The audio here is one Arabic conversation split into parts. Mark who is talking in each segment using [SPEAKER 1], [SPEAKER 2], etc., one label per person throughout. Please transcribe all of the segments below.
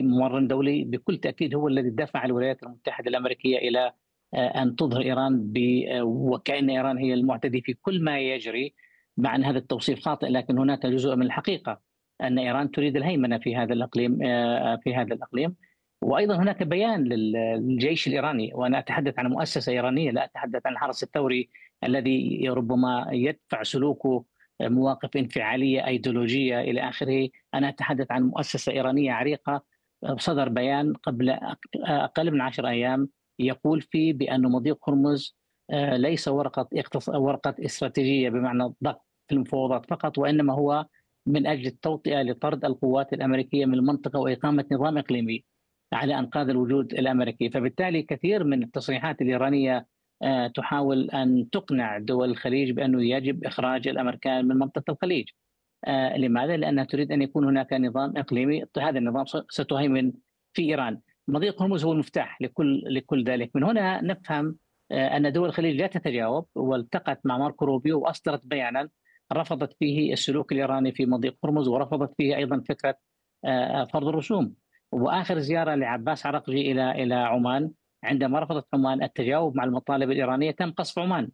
[SPEAKER 1] ممر دولي بكل تأكيد هو الذي دفع الولايات المتحدة الأمريكية إلى أن تظهر إيران وكأن إيران هي المعتدي في كل ما يجري، مع أن هذا التوصيف خاطئ، لكن هناك جزء من الحقيقة أن إيران تريد الهيمنة في هذا الإقليم. وأيضا هناك بيان للجيش الإيراني، وأنا أتحدث عن مؤسسة إيرانية لا أتحدث عن الحرس الثوري الذي ربما يدفع سلوكه مواقف انفعالية أيديولوجية إلى آخره. أنا أتحدث عن مؤسسة إيرانية عريقة. صدر بيان قبل أقل من 10 أيام يقول فيه بأن مضيق هرمز ليس ورقة استراتيجية بمعنى ضغط في المفاوضات فقط، وإنما هو من أجل التوطئة لطرد القوات الأمريكية من المنطقة وإقامة نظام إقليمي على أنقاض الوجود الأمريكي. فبالتالي كثير من التصريحات الإيرانية تحاول أن تقنع دول الخليج بأنه يجب إخراج الأمريكان من منطقة الخليج. لماذا؟ لأنها تريد أن يكون هناك نظام إقليمي، هذا النظام ستهيمن في إيران. مضيق هرمز هو المفتاح لكل ذلك. من هنا نفهم أن دول الخليج لا تتجاوب، والتقت مع ماركو روبيو وأصدرت بيانا رفضت فيه السلوك الإيراني في مضيق هرمز، ورفضت فيه أيضا فكرة فرض الرسوم. وآخر زيارة لعباس عراقجي إلى عمان، عندما رفضت عمان التجاوب مع المطالب الإيرانية تم قصف عمان.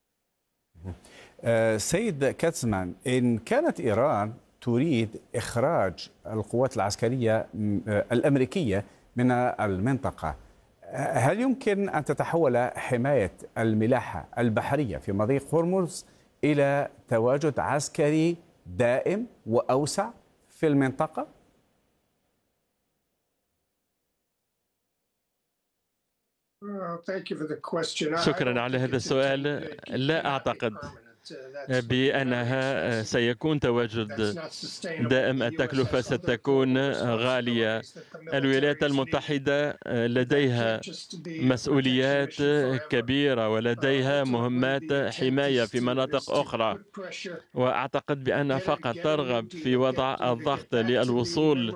[SPEAKER 2] سيد كاتزمان، إن كانت إيران تريد إخراج القوات العسكرية الأمريكية من المنطقة، هل يمكن أن تتحول حماية الملاحة البحرية في مضيق هرمز إلى تواجد عسكري دائم وأوسع في المنطقة؟
[SPEAKER 3] شكرا على هذا السؤال. لا أعتقد بأنها سيكون تواجد دائم. التكلفة ستكون غالية. الولايات المتحدة لديها مسؤوليات كبيرة ولديها مهمات حماية في مناطق أخرى، وأعتقد بأنها فقط ترغب في وضع الضغط للوصول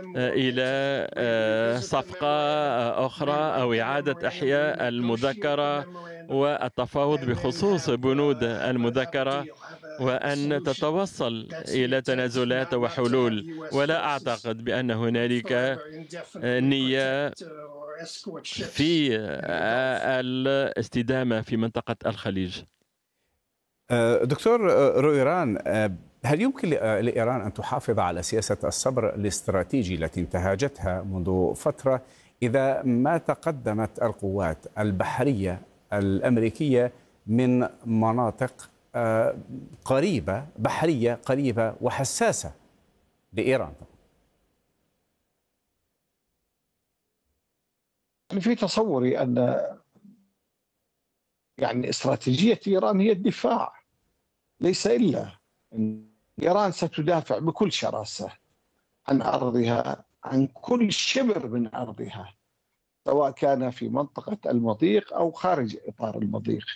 [SPEAKER 3] إلى صفقة أخرى أو إعادة إحياء المذكرة والتفاوض بخصوص بنود المذكرة، وأن تتوصل إلى تنازلات وحلول. ولا أعتقد بأن هنالك نية في الاستدامة في منطقة الخليج.
[SPEAKER 2] دكتور رويران، هل يمكن لإيران أن تحافظ على سياسة الصبر الاستراتيجي التي انتهجتها منذ فترة إذا ما تقدمت القوات البحرية الأمريكية من مناطق قريبة، بحرية قريبة وحساسة لإيران؟
[SPEAKER 4] في تصوري أن استراتيجية إيران هي الدفاع، ليس إلا أن إيران ستدافع بكل شراسة عن أرضها، عن كل شبر من أرضها، سواء كان في منطقة المضيق أو خارج إطار المضيق.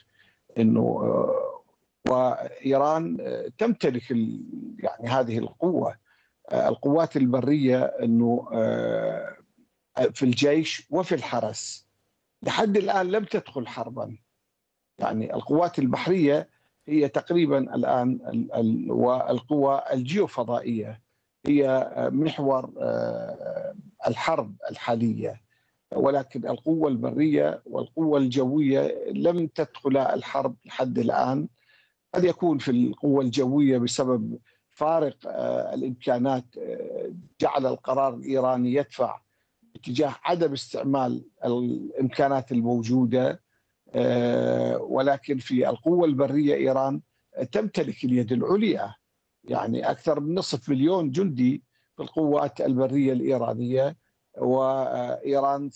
[SPEAKER 4] وإيران تمتلك هذه القوات البرية في الجيش وفي الحرس. لحد الآن لم تدخل حربا. القوات البحرية هي تقريبا الآن والقوى الجيوفضائية هي محور الحرب الحالية، ولكن القوة البرية والقوة الجوية لم تدخل الحرب لحد الآن. قد يكون في القوة الجوية بسبب فارق الإمكانات جعل القرار الإيراني يدفع اتجاه عدم استعمال الإمكانات الموجودة، ولكن في القوة البرية إيران تمتلك اليد العليا. أكثر من 500,000 جندي في القوات البرية الإيرانية، وإيران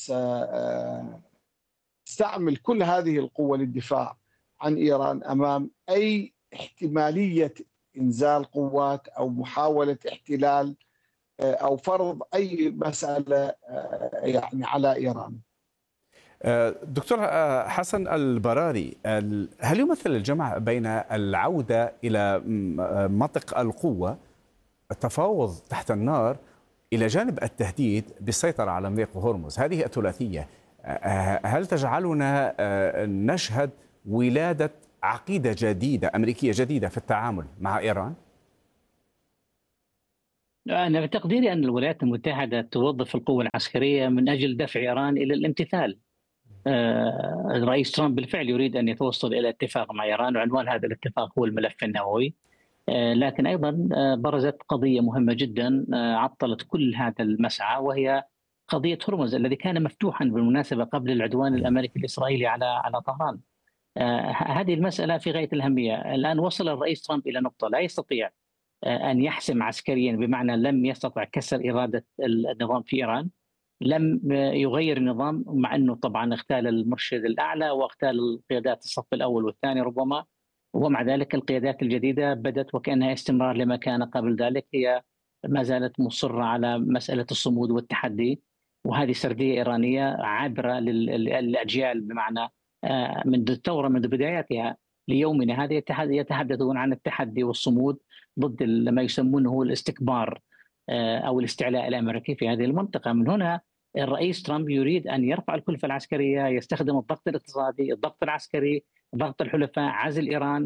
[SPEAKER 4] ستستعمل كل هذه القوة للدفاع عن إيران أمام أي احتمالية إنزال قوات أو محاولة احتلال أو فرض أي مسألة على إيران.
[SPEAKER 2] دكتور حسن البراري، هل يمثل الجمع بين العودة إلى منطق القوة، التفاوض تحت النار، إلى جانب التهديد بالسيطرة على مضيق هرمز، هذه الثلاثية هل تجعلنا نشهد ولادة عقيدة جديدة أمريكية جديدة في التعامل مع إيران؟
[SPEAKER 1] أنا بتقديري أن الولايات المتحدة توظف القوة العسكرية من أجل دفع إيران إلى الامتثال. الرئيس ترامب بالفعل يريد أن يتوصل إلى اتفاق مع إيران، وعنوان هذا الاتفاق هو الملف النووي. لكن أيضا برزت قضية مهمة جدا عطلت كل هذا المسعى، وهي قضية هرمز الذي كان مفتوحا بالمناسبة قبل العدوان الأمريكي الإسرائيلي على طهران. هذه المسألة في غاية الأهمية. الآن وصل الرئيس ترامب إلى نقطة لا يستطيع أن يحسم عسكريا، بمعنى لم يستطع كسر إرادة النظام في إيران، لم يغير النظام، مع أنه طبعا اغتال المرشد الأعلى واغتال قيادات الصف الأول والثاني ربما، ومع ذلك القيادات الجديدة بدت وكأنها استمرار لما كان قبل ذلك، هي ما زالت مصرة على مسألة الصمود والتحدي، وهذه سردية إيرانية عابرة للأجيال، بمعنى منذ الثورة منذ بداياتها ليومنا هذا يتحدثون عن التحدي والصمود ضد ما يسمونه الاستكبار أو الاستعلاء الأمريكي في هذه المنطقة. من هنا الرئيس ترامب يريد أن يرفع الكلفة العسكرية، يستخدم الضغط الاقتصادي، الضغط العسكري، ضغط الحلفاء، عزل إيران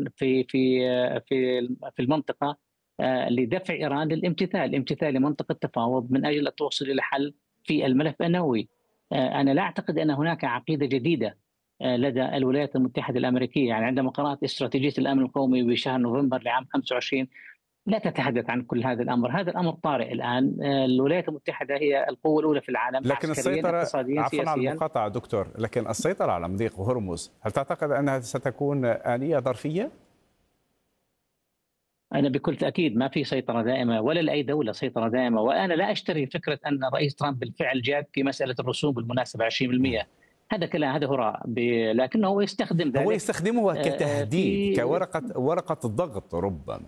[SPEAKER 1] في المنطقة لدفع إيران للامتثال، لمنطقة تفاوض من أجل التوصل إلى حل في الملف النووي. أنا لا أعتقد أن هناك عقيدة جديدة لدى الولايات المتحدة الأمريكية. يعني عندما قرأت استراتيجية الأمن القومي بشهر نوفمبر لعام 25 لا تتحدث عن كل هذا الأمر. هذا الأمر طارئ الآن. الولايات المتحدة هي القوة الأولى في العالم،
[SPEAKER 2] لكن السيطرة،
[SPEAKER 1] اقتصاديا،
[SPEAKER 2] عفوا
[SPEAKER 1] سياسيا.
[SPEAKER 2] على المقاطعة دكتور، لكن السيطرة على مضيق هرمز هل تعتقد أنها ستكون آنية ظرفية؟
[SPEAKER 1] أنا بكل تأكيد ما في سيطرة دائمة، ولا لأي دولة سيطرة دائمة. وأنا لا أشتري فكرة أن الرئيس ترامب بالفعل جاد في مسألة الرسوم بالمناسبة 20%. هذا كلام، هذا هراء، لكنه هو يستخدم ذلك،
[SPEAKER 2] هو يستخدمها كتهديد، ورقة الضغط ربما.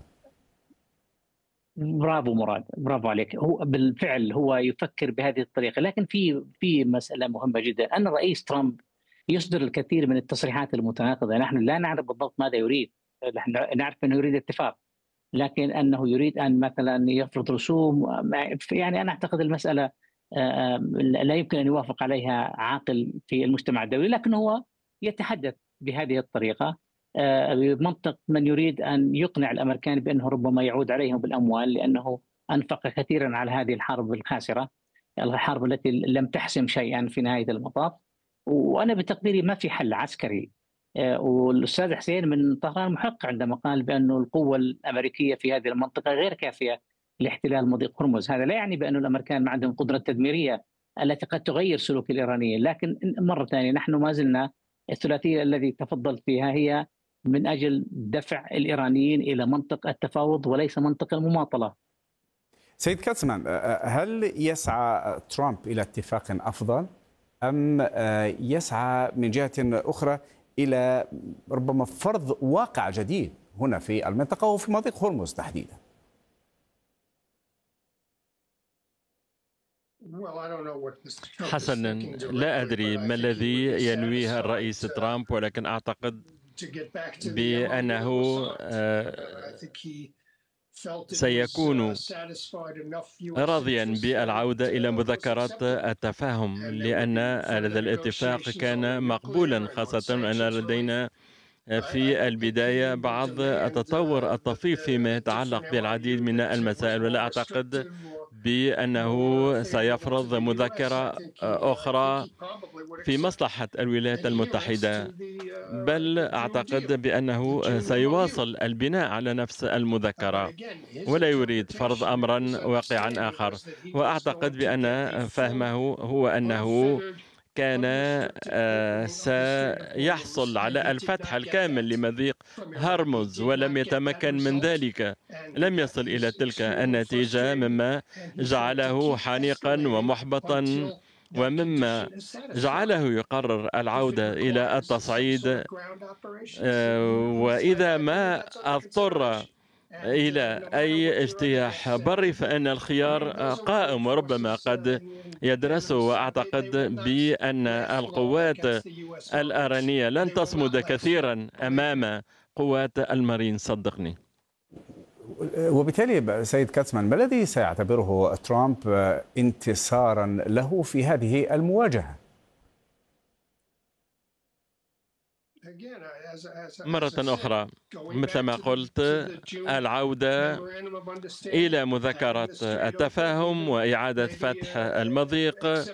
[SPEAKER 1] برافو مراد، برافو عليك. هو بالفعل هو يفكر بهذه الطريقة، لكن في مسألة مهمة جدا، أن الرئيس ترامب يصدر الكثير من التصريحات المتناقضة. نحن لا نعرف بالضبط ماذا يريد، نحن نعرف أنه يريد اتفاق، لكن أنه يريد أن مثلا يفرض رسوم، يعني أنا أعتقد المسألة لا يمكن أن يوافق عليها عاقل في المجتمع الدولي، لكن هو يتحدث بهذه الطريقة بمنطق من يريد أن يقنع الأمريكان بأنه ربما يعود عليهم بالأموال، لأنه أنفق كثيرا على هذه الحرب الخاسرة، الحرب التي لم تحسم شيئا في نهاية المطاف. وأنا بتقديري ما في حل عسكري. والأستاذ حسين من طهران محق عندما قال بأن القوة الأمريكية في هذه المنطقة غير كافية لاحتلال مضيق هرمز. هذا لا يعني بأن الأمريكان ما عندهم قدرة تدميرية التي قد تغير سلوك الإيرانيين، لكن مرة ثانية نحن ما زلنا الثلاثية الذي تفضلت فيها هي من أجل دفع الإيرانيين إلى منطق التفاوض وليس منطق المماطلة.
[SPEAKER 2] سيد كاتسمان، هل يسعى ترامب إلى اتفاق أفضل، أم يسعى من جهة أخرى إلى ربما فرض واقع جديد هنا في المنطقة وفي مضيق هرمز تحديدا؟
[SPEAKER 3] حسنا، لا أدري ما الذي ينويه الرئيس ترامب، ولكن أعتقد بأنه سيكون راضيا بالعودة إلى مذكرات التفاهم، لأن هذا الاتفاق كان مقبولا، خاصة أن لدينا في البداية بعض التطور الطفيف فيما يتعلق بالعديد من المسائل، ولا أعتقد بأنه سيفرض مذكرة أخرى في مصلحة الولايات المتحدة، بل أعتقد بأنه سيواصل البناء على نفس المذكرة ولا يريد فرض أمرا واقعا آخر. وأعتقد بأن فهمه هو أنه كان سيحصل على الفتح الكامل لمضيق هرمز ولم يتمكن من ذلك، لم يصل إلى تلك النتيجة، مما جعله حانقا ومحبطا، ومما جعله يقرر العودة إلى التصعيد. وإذا ما اضطر إلى أي اجتياح بري فإن الخيار قائم وربما قد يدرسه. وأعتقد بأن القوات الإيرانية لن تصمد كثيرا أمام قوات المارين، صدقني.
[SPEAKER 2] وبالتالي سيد كاتسمان، ما الذي سيعتبره ترامب انتصارا له في هذه المواجهة؟
[SPEAKER 3] مرة أخرى مثل ما قلت، العودة إلى مذكرة التفاهم وإعادة فتح المضيق